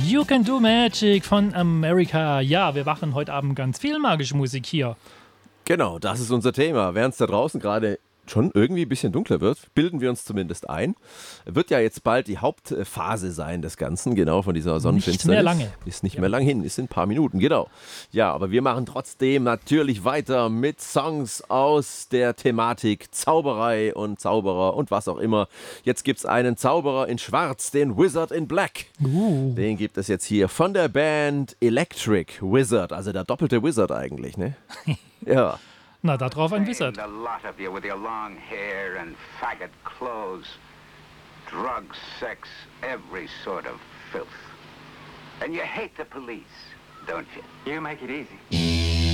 You Can Do Magic von America. Ja, wir machen heute Abend ganz viel magische Musik hier. Genau, das ist unser Thema. Während es da draußen gerade schon irgendwie ein bisschen dunkler wird, bilden wir uns zumindest ein. Wird ja jetzt bald die Hauptphase sein des Ganzen, genau, von dieser Sonnenfinsternis. Nicht mehr lange. Ist nicht mehr lang hin, ist in ein paar Minuten, genau. Ja, aber wir machen trotzdem natürlich weiter mit Songs aus der Thematik Zauberei und Zauberer und was auch immer. Jetzt gibt es einen Zauberer in Schwarz, den Wizard in Black. Den gibt es jetzt hier von der Band Electric Wizard, also der doppelte Wizard eigentlich, ne? Ja. Na, da drauf ein Wizard. The lot of you with your long hair and faggot clothes. Drugs, sex, every sort of filth. And you hate the police, don't you? You make it easy.